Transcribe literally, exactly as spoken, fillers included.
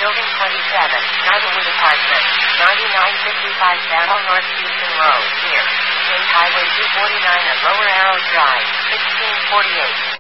Building twenty-seven, Nightwood Apartments, ninety-nine fifty-five Battle North Houston Road, near State Highway two forty-nine and Lower Arrow Drive, sixteen forty-eight.